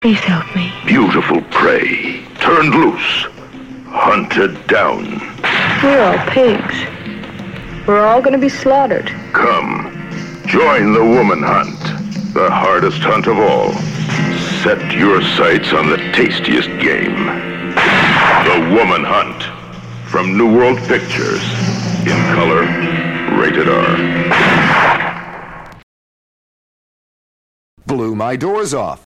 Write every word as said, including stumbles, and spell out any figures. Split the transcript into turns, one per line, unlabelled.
Please help me.
Beautiful prey, turned loose, hunted down.
We're all pigs. We're all gonna be slaughtered.
Come, join the woman hunt, the hardest hunt of all. Set your sights on the tastiest game. The Woman Hunt, from New World Pictures, in color, rated R.
Blew my doors off.